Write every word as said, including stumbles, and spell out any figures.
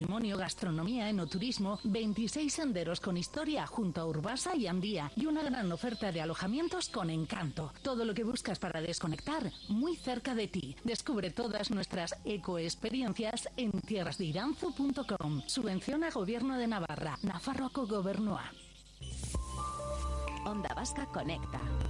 patrimonio, gastronomía, enoturismo, veintiséis senderos con historia junto a Urbasa y Andía y una gran oferta de alojamientos con encanto. Todo lo que buscas para desconectar, muy cerca de ti. Descubre todas nuestras ecoexperiencias en tierrasdeiranzu punto com. Subvenciona Gobierno de Navarra, Nafarroako Gobernua. Onda Vasca Conecta.